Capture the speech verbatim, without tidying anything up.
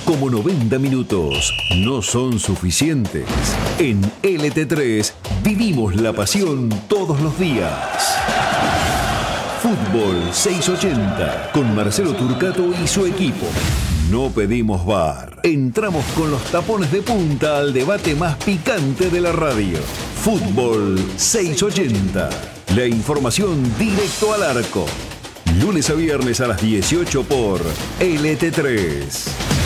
Como noventa minutos no son suficientes, en L T tres vivimos la pasión todos los días. Fútbol seiscientos ochenta con Marcelo Turcato y su equipo. No pedimos V A R. Entramos con los tapones de punta al debate más picante de la radio. Fútbol seiscientos ochenta. La información directo al arco. Lunes a viernes a las dieciocho por L T tres.